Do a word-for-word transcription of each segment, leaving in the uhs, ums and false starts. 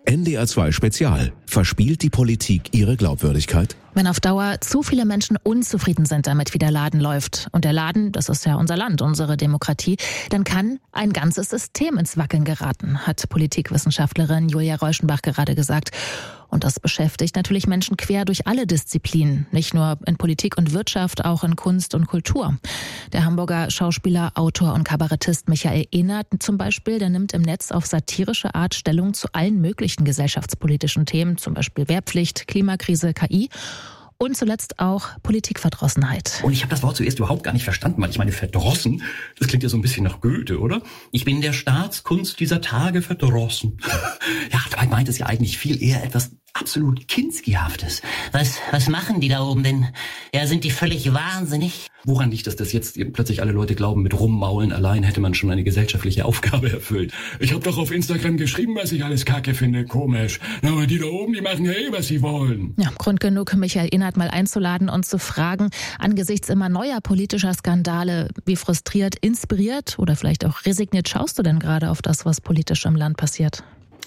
N D R zwei Spezial. Verspielt die Politik ihre Glaubwürdigkeit? Wenn auf Dauer zu viele Menschen unzufrieden sind damit, wie der Laden läuft, und der Laden, das ist ja unser Land, unsere Demokratie, dann kann ein ganzes System ins Wackeln geraten, hat Politikwissenschaftlerin Julia Reuschenbach gerade gesagt. Und das beschäftigt natürlich Menschen quer durch alle Disziplinen, nicht nur in Politik und Wirtschaft, auch in Kunst und Kultur. Der Hamburger Schauspieler, Autor und Kabarettist Michael Ehnert zum Beispiel, der nimmt im Netz auf satirische Art Stellung zu allen möglichen gesellschaftspolitischen Themen, zum Beispiel Wehrpflicht, Klimakrise, K I und zuletzt auch Politikverdrossenheit. Und ich habe das Wort zuerst überhaupt gar nicht verstanden, weil ich meine, verdrossen, das klingt ja so ein bisschen nach Goethe, oder? Ich bin der Staatskunst dieser Tage verdrossen. Ja, dabei meint es ja eigentlich viel eher etwas absolut Kinski-haftes. Was, was machen die da oben denn? Ja, sind die völlig wahnsinnig? Woran liegt das, dass jetzt plötzlich alle Leute glauben, mit Rummaulen allein hätte man schon eine gesellschaftliche Aufgabe erfüllt? Ich habe doch auf Instagram geschrieben, was ich alles kacke finde, komisch. Aber die da oben, die machen ja eh, was sie wollen. Ja, Grund genug, Michael Ehnert mal einzuladen und zu fragen, angesichts immer neuer politischer Skandale, wie frustriert, inspiriert oder vielleicht auch resigniert schaust du denn gerade auf das, was politisch im Land passiert?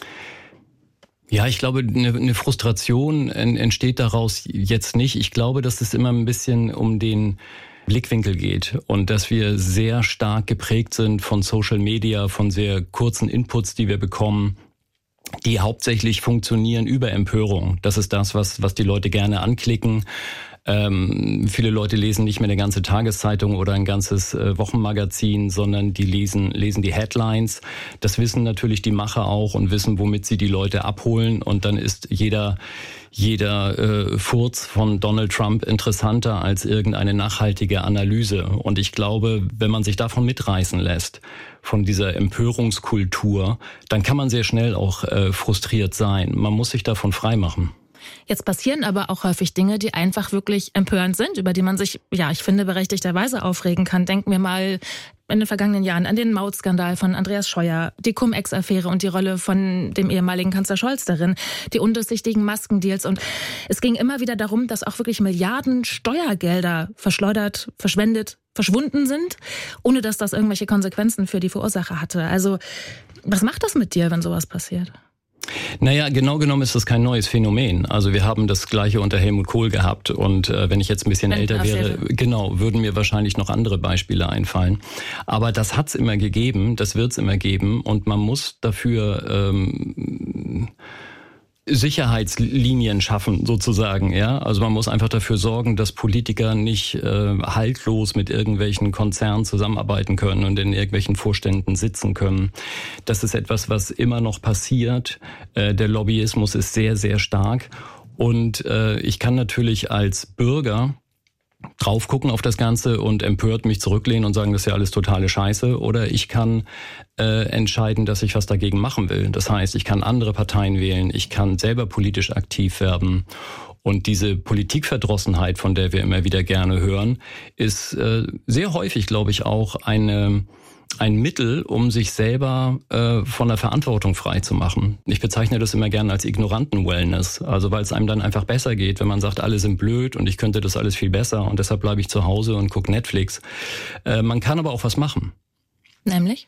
Ja, ich glaube, eine, eine Frustration entsteht daraus jetzt nicht. Ich glaube, dass es immer ein bisschen um den Blickwinkel geht und dass wir sehr stark geprägt sind von Social Media, von sehr kurzen Inputs, die wir bekommen, die hauptsächlich funktionieren über Empörung. Das ist das, was, was die Leute gerne anklicken. Ähm, viele Leute lesen nicht mehr eine ganze Tageszeitung oder ein ganzes äh, Wochenmagazin, sondern die lesen, lesen die Headlines. Das wissen natürlich die Macher auch und wissen, womit sie die Leute abholen. Und dann ist jeder, jeder äh, Furz von Donald Trump interessanter als irgendeine nachhaltige Analyse. Und ich glaube, wenn man sich davon mitreißen lässt, von dieser Empörungskultur, dann kann man sehr schnell auch äh, frustriert sein. Man muss sich davon freimachen. Jetzt passieren aber auch häufig Dinge, die einfach wirklich empörend sind, über die man sich, ja, ich finde, berechtigterweise aufregen kann. Denken wir mal in den vergangenen Jahren an den Mautskandal von Andreas Scheuer, die Cum-Ex-Affäre und die Rolle von dem ehemaligen Kanzler Scholz darin, die undurchsichtigen Maskendeals. Und es ging immer wieder darum, dass auch wirklich Milliarden Steuergelder verschleudert, verschwendet, verschwunden sind, ohne dass das irgendwelche Konsequenzen für die Verursacher hatte. Also, was macht das mit dir, wenn sowas passiert? Naja, genau genommen ist das kein neues Phänomen. Also wir haben das Gleiche unter Helmut Kohl gehabt und äh, wenn ich jetzt ein bisschen älter wäre, genau, würden mir wahrscheinlich noch andere Beispiele einfallen. Aber das hat's immer gegeben, das wird's immer geben und man muss dafür ähm, Sicherheitslinien schaffen, sozusagen, ja. Also man muss einfach dafür sorgen, dass Politiker nicht äh, haltlos mit irgendwelchen Konzernen zusammenarbeiten können und in irgendwelchen Vorständen sitzen können. Das ist etwas, was immer noch passiert. Äh, der Lobbyismus ist sehr, sehr stark. Und äh, ich kann natürlich als Bürger drauf gucken auf das Ganze und empört mich zurücklehnen und sagen, das ist ja alles totale Scheiße. Oder ich kann äh, entscheiden, dass ich was dagegen machen will. Das heißt, ich kann andere Parteien wählen, ich kann selber politisch aktiv werden. Und diese Politikverdrossenheit, von der wir immer wieder gerne hören, ist äh, sehr häufig, glaube ich, auch eine ein Mittel, um sich selber äh, von der Verantwortung frei zu machen. Ich bezeichne das immer gerne als Ignoranten-Wellness. Also weil es einem dann einfach besser geht, wenn man sagt, alle sind blöd und ich könnte das alles viel besser und deshalb bleibe ich zu Hause und gucke Netflix. Äh, man kann aber auch was machen. Nämlich?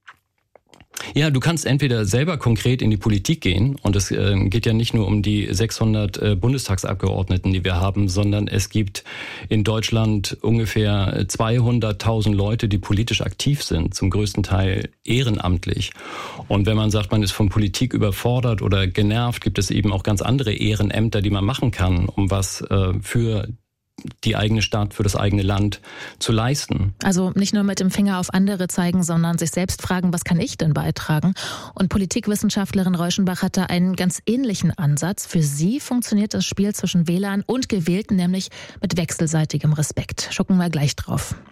Ja, du kannst entweder selber konkret in die Politik gehen und es äh, geht ja nicht nur um die sechshundert äh, Bundestagsabgeordneten, die wir haben, sondern es gibt in Deutschland ungefähr zweihunderttausend Leute, die politisch aktiv sind, zum größten Teil ehrenamtlich. Und wenn man sagt, man ist von Politik überfordert oder genervt, gibt es eben auch ganz andere Ehrenämter, die man machen kann, um was äh, für die eigene Stadt, für das eigene Land zu leisten. Also nicht nur mit dem Finger auf andere zeigen, sondern sich selbst fragen, was kann ich denn beitragen? Und Politikwissenschaftlerin Reuschenbach hatte einen ganz ähnlichen Ansatz. Für sie funktioniert das Spiel zwischen Wählern und Gewählten nämlich mit wechselseitigem Respekt. Schauen wir gleich drauf.